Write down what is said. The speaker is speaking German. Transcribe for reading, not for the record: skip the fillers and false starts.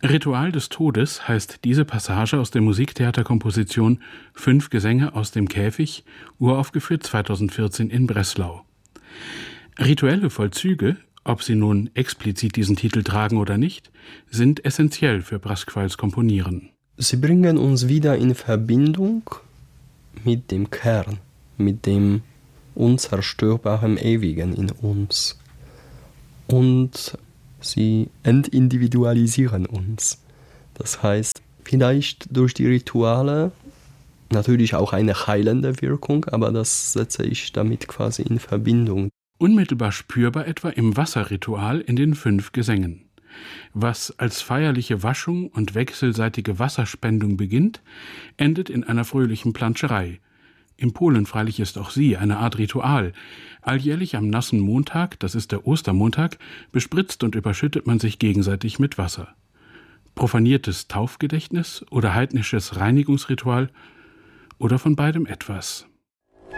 Ritual des Todes heißt diese Passage aus der Musiktheaterkomposition 5 Gesänge aus dem Käfig, uraufgeführt 2014 in Breslau. Rituelle Vollzüge, ob sie nun explizit diesen Titel tragen oder nicht, sind essentiell für Brasquals Komponieren. Sie bringen uns wieder in Verbindung mit dem Kern, mit dem unzerstörbaren Ewigen in uns. Und sie entindividualisieren uns. Das heißt, vielleicht durch die Rituale natürlich auch eine heilende Wirkung, aber das setze ich damit quasi in Verbindung. Unmittelbar spürbar etwa im Wasserritual in den 5 Gesängen. Was als feierliche Waschung und wechselseitige Wasserspendung beginnt, endet in einer fröhlichen Planscherei. In Polen freilich ist auch sie eine Art Ritual. Alljährlich am nassen Montag, das ist der Ostermontag, bespritzt und überschüttet man sich gegenseitig mit Wasser. Profaniertes Taufgedächtnis oder heidnisches Reinigungsritual oder von beidem etwas.